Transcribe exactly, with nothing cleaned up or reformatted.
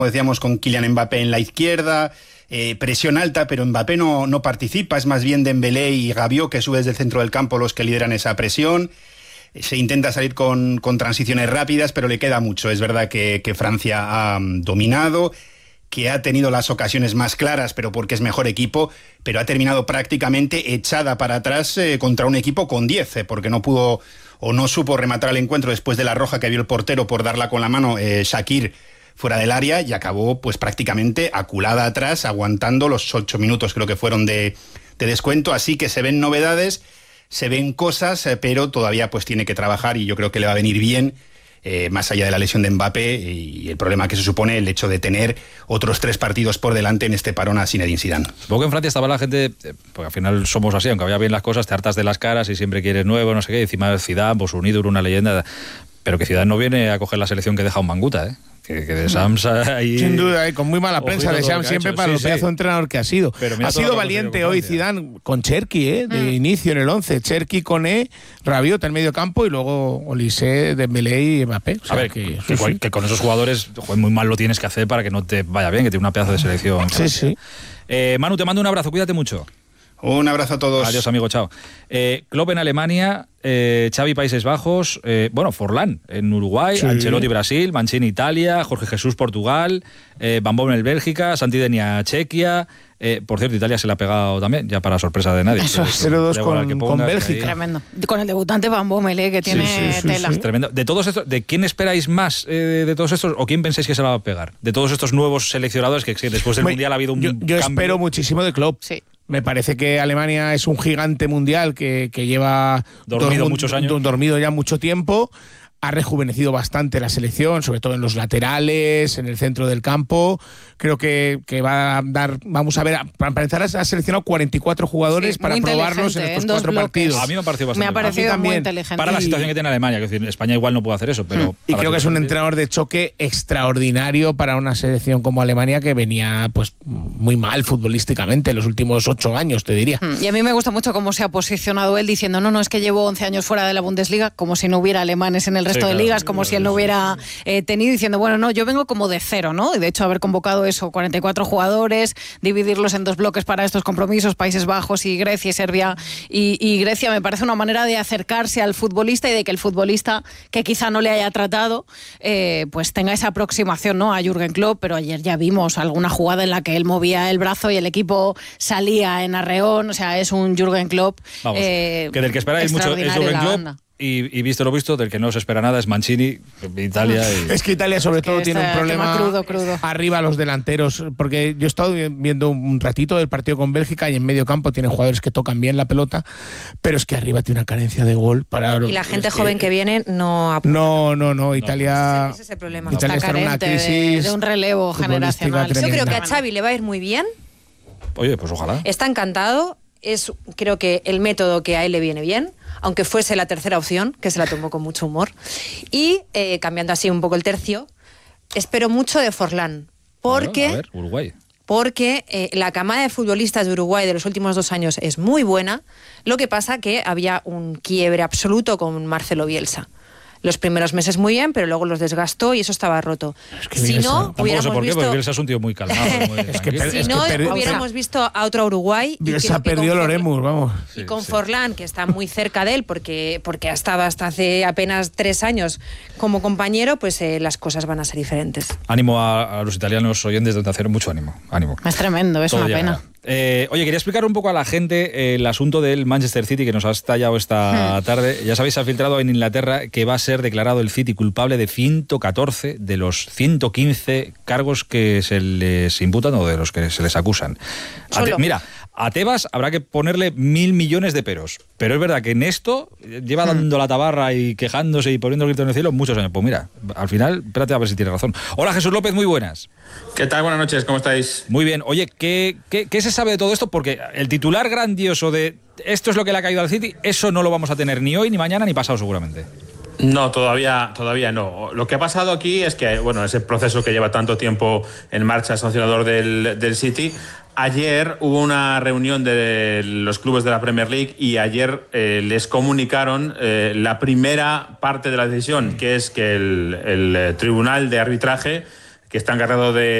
decíamos, con Kylian Mbappé en la izquierda, eh, presión alta, pero Mbappé no, no participa, es más bien Dembélé y Rabiot, que sube desde el centro del campo, los que lideran esa presión. Se intenta salir con, con transiciones rápidas, pero le queda mucho. Es verdad que, que Francia ha um, dominado, que ha tenido las ocasiones más claras, pero porque es mejor equipo, pero ha terminado prácticamente echada para atrás eh, contra un equipo con diez, eh, porque no pudo o no supo rematar el encuentro después de la roja que vio el portero por darla con la mano eh, Shaqiri fuera del área, y acabó pues prácticamente aculada atrás, aguantando los ocho minutos creo que fueron de, de descuento. Así que se ven novedades, se ven cosas, eh, pero todavía pues tiene que trabajar, y yo creo que le va a venir bien. Eh, más allá de la lesión de Mbappé y el problema que se supone el hecho de tener otros tres partidos por delante en este parón a Zinedine Zidane. Supongo que en Francia estaba la gente, porque al final somos así, aunque vaya bien las cosas, te hartas de las caras y siempre quieres nuevo, no sé qué, encima Zidane, pues un ídolo, una leyenda, pero que Zidane no viene a coger la selección que deja un Manguta, ¿eh? Que, que de Sams ahí... Sin duda, y con muy mala prensa de Sams siempre para sí, el pedazo de entrenador que ha sido. Ha sido valiente hoy Zidane con Cherki, ¿eh? De mm. inicio en el once. Cherki, Koné, Rabiot en medio campo y luego Olise, Dembélé y Mbappé. O sea, a ver, que, que, sí, que, sí. que con esos jugadores joder, muy mal lo tienes que hacer para que no te vaya bien, que tiene una pedazo de selección. Sí, sí. Eh, Manu, te mando un abrazo, cuídate mucho. Un abrazo a todos. Adiós, amigo, chao. Eh, Klopp en Alemania, eh, Xavi Países Bajos, eh, bueno, Forlán en Uruguay, sí. Ancelotti Brasil, Mancini Italia, Jorge Jesús Portugal, eh, Van Bommel Bélgica, Santi Denia Chequia. Eh, por cierto, Italia se le ha pegado también, ya para sorpresa de nadie. Eso, cero dos con, con Bélgica. Tremendo. Con el debutante Van Bommel, eh, que tiene sí, sí, sí, tela. Sí. Tremendo. De todos estos, ¿de quién esperáis más eh, de todos estos, o quién pensáis que se la va a pegar? De todos estos nuevos seleccionadores que, que después del Me, Mundial ha habido un Yo, yo cambio. espero muchísimo de Klopp. Sí. Me parece que Alemania es un gigante mundial que, que lleva dormido dorm, muchos años. dormido ya mucho tiempo. Ha rejuvenecido bastante la selección, sobre todo en los laterales, en el centro del campo. Creo que, que va a dar, vamos a ver, para empezar ha seleccionado cuarenta y cuatro jugadores sí, para probarlos en estos en cuatro bloques. partidos. A mí me ha parecido bastante. Me ha parecido muy también. inteligente. Para la situación que tiene Alemania, que decir, España igual no puede hacer eso, pero... Mm. Y creo que es un entrenador de choque extraordinario para una selección como Alemania que venía pues muy mal futbolísticamente en los últimos ocho años, te diría. Y a mí me gusta mucho cómo se ha posicionado él diciendo, no, no, es que llevo once años fuera de la Bundesliga, como si no hubiera alemanes en el resto sí, de ligas, claro, como si él no hubiera eh, tenido, diciendo, bueno, no, yo vengo como de cero, ¿no? Y de hecho haber convocado eso, cuarenta y cuatro jugadores, dividirlos en dos bloques para estos compromisos, Países Bajos y Grecia y Serbia y, y Grecia, me parece una manera de acercarse al futbolista y de que el futbolista que quizá no le haya tratado, eh, pues tenga esa aproximación, ¿no? A Jürgen Klopp, pero ayer ya vimos alguna jugada en la que él movía el brazo y el equipo salía en arreón, o sea, es un Jürgen Klopp. Vamos, eh, que del que esperáis mucho es Jürgen Klopp. Y, y visto lo visto, del que no se espera nada es Mancini, Italia. Y... Es que Italia sobre es todo que tiene un problema crudo, crudo. arriba los delanteros, porque yo he estado viendo un ratito del partido con Bélgica y en medio campo tienen jugadores que tocan bien la pelota, pero es que arriba tiene una carencia de gol. Para y la gente joven que, que viene no apunta. No, no, no, Italia... Ese es el problema. Italia está, está en una crisis de, de un relevo generacional. Yo creo que a Xavi le va a ir muy bien. Oye, pues ojalá. Está encantado. Es, creo que el método que a él le viene bien, aunque fuese la tercera opción, que se la tomó con mucho humor. Y, eh, cambiando así un poco el tercio, espero mucho de Forlán, porque, bueno, a ver, Uruguay. porque eh, la camada de futbolistas de Uruguay de los últimos dos años es muy buena, lo que pasa que había un quiebre absoluto con Marcelo Bielsa. Los primeros meses muy bien, pero luego los desgastó y eso estaba roto. Es que si no, Tampoco hubiéramos sé por qué, visto... porque Bielsa es un tío muy calmado. Muy es que, si es no, que per... hubiéramos visto a otro Uruguay... Bielsa perdió Loremus, vamos. Y con sí, sí. Forlán, que está muy cerca de él, porque, porque ha estado hasta hace apenas tres años como compañero, pues eh, las cosas van a ser diferentes. Ánimo a, a los italianos oyentes de Onda Cero, mucho ánimo. ánimo. Es tremendo, es Todo una llegará. pena. Eh, oye, quería explicar un poco a la gente eh, el asunto del Manchester City que nos ha estallado esta hmm. tarde. Ya sabéis, se ha filtrado en Inglaterra que va a ser declarado el City culpable de ciento catorce de los ciento quince cargos que se les imputan o de los que se les acusan. Te, mira, a Tebas habrá que ponerle mil millones de peros, pero es verdad que en esto lleva dando la tabarra y quejándose y poniendo el grito en el cielo muchos años. Pues mira, al final, espérate a ver si tiene razón. Hola, Jesús López, muy buenas. ¿Qué tal? Buenas noches, ¿cómo estáis? Muy bien. Oye, ¿qué, qué, qué se sabe de todo esto? Porque el titular grandioso de esto es lo que le ha caído al City, eso no lo vamos a tener ni hoy, ni mañana, ni pasado seguramente. No, todavía, todavía no. Lo que ha pasado aquí es que, bueno, ese proceso que lleva tanto tiempo en marcha, sancionador del, del City, ayer hubo una reunión de los clubes de la Premier League y ayer eh, les comunicaron eh, la primera parte de la decisión, que es que el, el Tribunal de Arbitraje que está encargado de